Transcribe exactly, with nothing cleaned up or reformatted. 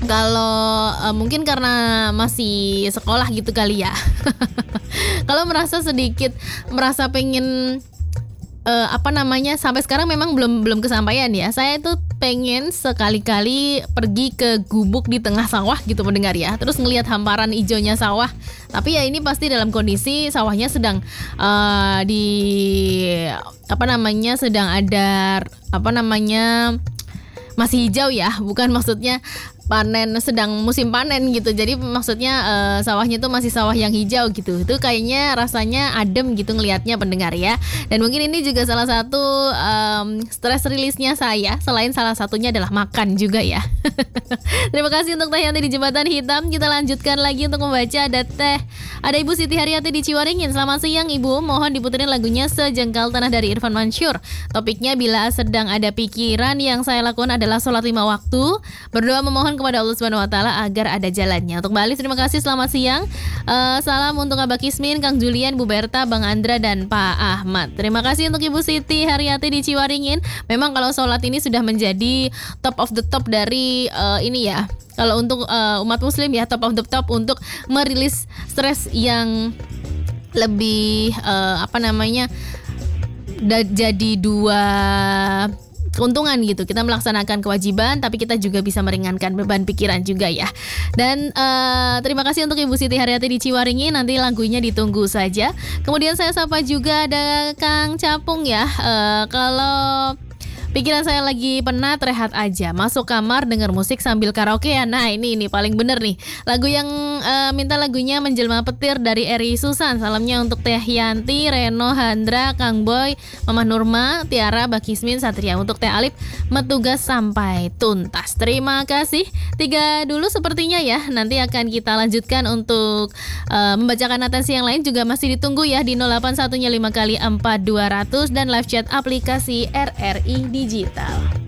Kalau, eee, mungkin karena masih sekolah gitu kali ya. Kalau merasa sedikit merasa pengen, eee, apa namanya, sampai sekarang memang belum belum kesampaian ya. Saya itu pengen sekali-kali pergi ke gubuk di tengah sawah gitu pendengar ya, terus ngelihat hamparan ijonya sawah. Tapi ya ini pasti dalam kondisi sawahnya sedang, eee, di apa namanya, sedang ada apa namanya, masih hijau ya, bukan maksudnya panen sedang musim panen gitu. Jadi maksudnya, eee, sawahnya itu masih sawah yang hijau gitu. Itu kayaknya rasanya adem gitu ngelihatnya pendengar ya. Dan mungkin ini juga salah satu, mmm, stress release-nya saya, selain salah satunya adalah makan juga ya. Terima kasih untuk Teh Yanti di Jembatan Hitam. Kita lanjutkan lagi untuk membaca, ada Teh ada Ibu Siti Haryati di Ciwaringin. Selamat siang Ibu, mohon diputerin lagunya Sejengkal Tanah dari Irfan Mansur. Topiknya bila sedang ada pikiran, yang saya lakukan adalah sholat lima waktu, berdoa memohon kepada Allah Subhanahu wa taala agar ada jalannya. Untuk Mbak Alis, terima kasih, selamat siang. Uh, salam untuk Abah Kismin, Kang Julian, Bu Berta, Bang Andra, dan Pak Ahmad. Terima kasih untuk Ibu Siti Haryati di Ciwaringin. Memang kalau sholat ini sudah menjadi top of the top dari uh, ini ya. Kalau untuk uh, umat muslim ya, top of the top untuk merilis stres yang lebih uh, apa namanya, da- jadi dua keuntungan gitu. Kita melaksanakan kewajiban, tapi kita juga bisa meringankan beban pikiran juga ya. Dan uh, terima kasih untuk Ibu Siti Haryati di Ciwaringin. Nanti lagunya ditunggu saja. Kemudian saya sapa juga ada Kang Capung ya. Uh, kalau pikiran saya lagi penat, rehat aja, masuk kamar denger musik sambil karaoke ya. Nah ini ini paling bener nih. Lagu yang uh, minta lagunya Menjelma Petir dari Eri Susan. Salamnya untuk Teh Yanti, Reno, Handra, Kang Boy, Mama Nurma, Tiara, Bakismin, Satria. Untuk Teh Alip, Metugas sampai tuntas. Terima kasih. Tiga dulu sepertinya ya. Nanti akan kita lanjutkan untuk uh, membacakan atensi yang lain juga masih ditunggu ya di nol delapan satu lima kali empat dua nol nol dan live chat aplikasi R R I Digital.